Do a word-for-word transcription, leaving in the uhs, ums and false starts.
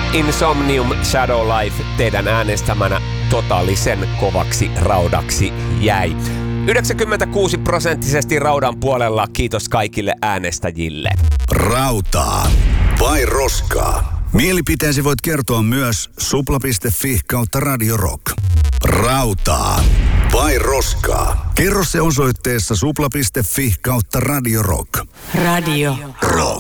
Insomnium Shadow Life teidän äänestämänä totaalisen kovaksi raudaksi jäi. yhdeksänkymmentäkuusi prosenttisesti raudan puolella. Kiitos kaikille äänestäjille. Rautaa vai roskaa? Mielipiteesi voit kertoa myös supla piste fi kautta Radio Rock. Rautaa vai roskaa? Kerro se osoitteessa supla piste fi kautta Radio Rock. Radio Rock.